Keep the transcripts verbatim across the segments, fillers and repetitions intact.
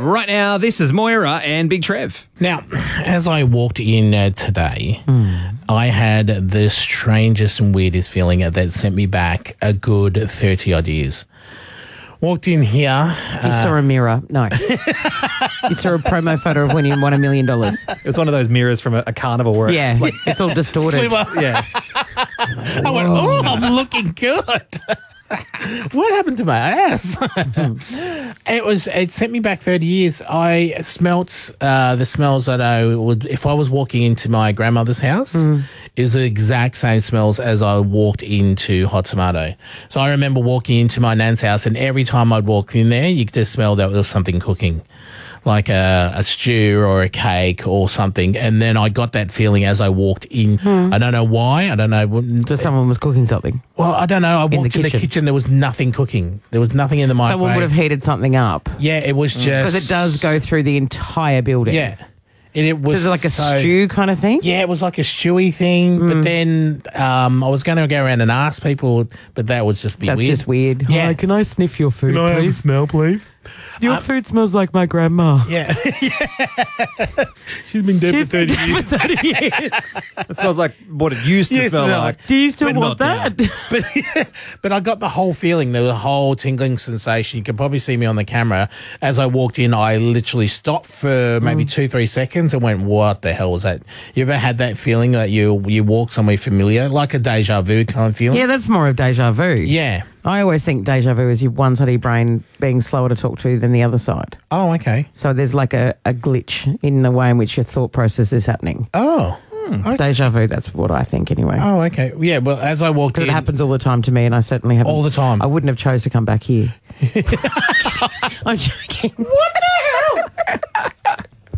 Right now, this is Moira and Big Trev. Now, as I walked in uh, today, mm. I had the strangest and weirdest feeling that sent me back a good thirty odd years. Walked in here. You uh, saw a mirror. No. You saw a promo photo of when you won a million dollars. It's one of those mirrors from a, a carnival where yeah, it's like, it's all distorted. Sliver. Yeah. I went, oh, I'm looking good. What happened to my ass? It was. It sent me back thirty years. I smelt uh, the smells that I would, if I was walking into my grandmother's house, mm. is the exact same smells as I walked into Hot Tomato. So I remember walking into my nan's house, and every time I'd walk in there, you could just smell that there was something cooking, like a, a stew or a cake or something. And then I got that feeling as I walked in. Hmm. I don't know why. I don't know. Just someone was cooking something. Well, I don't know. I walked in the, in the kitchen. There was nothing cooking. There was nothing in the microwave. Someone would have heated something up. Yeah, it was just... Because it does go through the entire building. Yeah. And it was so like a so, stew kind of thing? Yeah, it was like a stewy thing. Mm. But then um, I was going to go around and ask people, but that would just be That's weird. That's just weird. Yeah. Hi, can I sniff your food, can I please? Have a smell, please? Your um, food smells like my grandma. Yeah. yeah. She's been dead She's for thirty been years. For thirty years. It smells like what it used to yes, smell like. like. Do you still want that? But, but I got the whole feeling. There was a whole tingling sensation. You can probably see me on the camera. As I walked in, I literally stopped for maybe mm. two, three seconds and went, what the hell was that? You ever had that feeling that you, you walk somewhere familiar, like a deja vu kind of feeling? Yeah, that's more of deja vu. Yeah. I always think deja vu is your one side of your brain being slower to talk to than the other side. Oh, okay. So there's like a, a glitch in the way in which your thought process is happening. Oh. Hmm. Okay. Deja vu, that's what I think anyway. Oh, okay. Yeah, well, as I walked in... It happens all the time to me, and I certainly haven't... All the time? I wouldn't have chose to come back here. I'm joking. What the hell?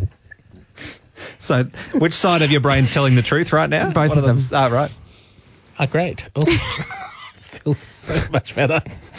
So which side of your brain's telling the truth right now? Both One of them. Oh, right. Oh, great. Also, feels so much better.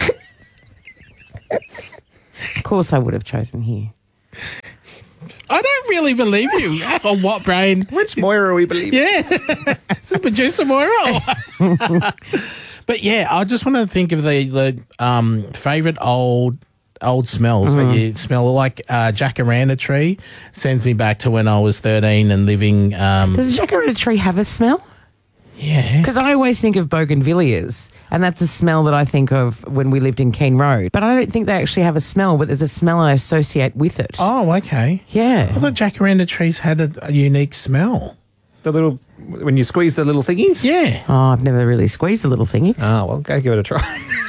Of course I would have chosen here. I don't really believe you. On what brain? Which Moira are we believing? Yeah. This is producer Moira. But yeah, I just want to think of the, the um, favourite old old smells mm. that you smell. Like uh, jacaranda tree sends me back to when I was thirteen and living... Um, Does a jacaranda tree have a smell? Yeah. Because I always think of bougainvilleas, and that's a smell that I think of when we lived in Keene Road. But I don't think they actually have a smell, but there's a smell I associate with it. Oh, okay. Yeah. I thought jacaranda trees had a, a unique smell. The little... When you squeeze the little thingies? Yeah. Oh, I've never really squeezed the little thingies. Oh, well, go give it a try.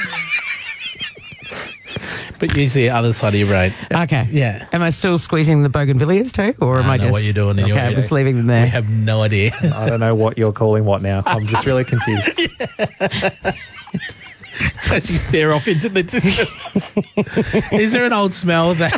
But use the other side of your brain. Okay. Yeah. Am I still squeezing the bougainvilleas too, or I am I know just... what you're doing in okay, your I'm head. just leaving them there. We have no idea. I don't know what you're calling what now. I'm just really confused. As you stare off into the distance. Is there an old smell that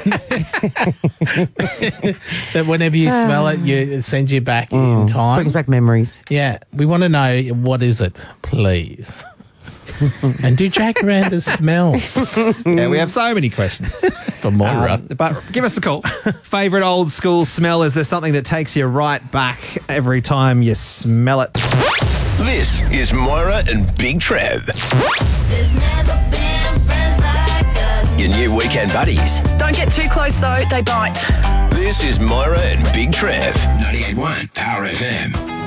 that whenever you smell it, you, it sends you back mm, in time? Brings back memories. Yeah. We want to know, what is it, please? And do jacarandas smell? Yeah, we have so many questions for Moira. Um, but give us a call. Favourite old school smell? Is there something that takes you right back every time you smell it? This is Moira and Big Trev. There's never been friends like us. Your new weekend buddies. Don't get too close though, they bite. This is Moira and Big Trev. ninety-eight point one Power F M.